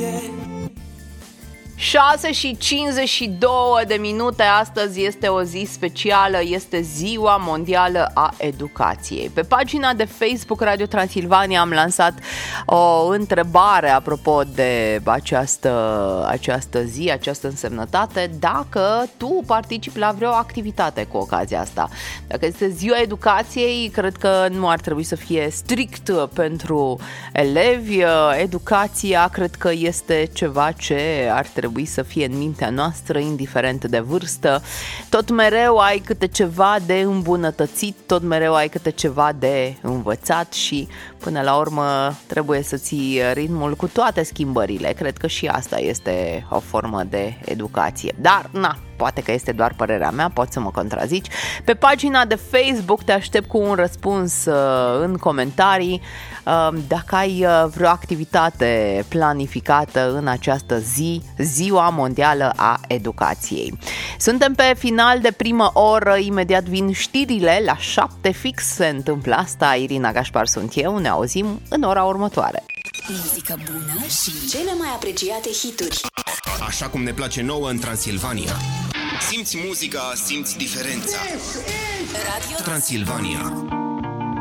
6:52 astăzi este o zi specială, este Ziua Mondială a Educației. Pe pagina de Facebook Radio Transilvania am lansat o întrebare apropo de această zi, această însemnătate, dacă tu participi la vreo activitate cu ocazia asta. Dacă este Ziua Educației, cred că nu ar trebui să fie strict pentru elevi. Educația cred că este ceva ce ar trebui să fie în mintea noastră, indiferent de vârstă. Tot mereu ai câte ceva de îmbunătățit, tot mereu ai câte ceva de învățat și până la urmă trebuie să ții ritmul cu toate schimbările. Cred că și asta este o formă de educație. Dar, poate că este doar părerea mea, poți să mă contrazici. Pe pagina de Facebook te aștept cu un răspuns în comentarii dacă ai vreo activitate planificată în această zi, Ziua Mondială a Educației. Suntem pe final de primă oră, imediat vin știrile, la 7 fix se întâmplă asta. Irina Gașpar sunt eu, ne auzim în ora următoare. Muzică bună și cele mai apreciate hituri. Așa cum ne place nouă în Transilvania. Simți muzica, simți diferența. Radio Transilvania.